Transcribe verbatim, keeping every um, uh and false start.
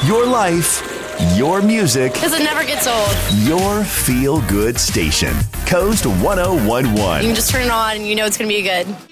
Your life, your music, Because it never gets old. your feel-good station. Coast ten eleven. You can just turn it on and you know it's going to be good.